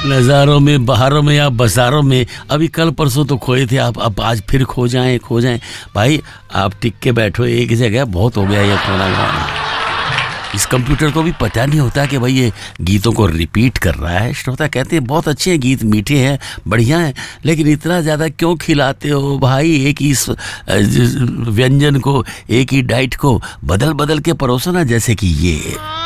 नज़ारों में, बहारों में या बाजारों में। अभी कल परसों तो खोए थे आप, अब आज फिर खो जाएं भाई। आप टिक के बैठो एक जगह, बहुत हो गया ये खोना गाना। इस कंप्यूटर को भी पता नहीं होता कि भाई ये गीतों को रिपीट कर रहा है। श्रोता कहते हैं बहुत अच्छे हैं गीत, मीठे हैं, बढ़िया हैं, लेकिन इतना ज़्यादा क्यों खिलाते हो भाई? एक ही व्यंजन को, एक ही डाइट को बदल बदल के परोसो ना, जैसे कि ये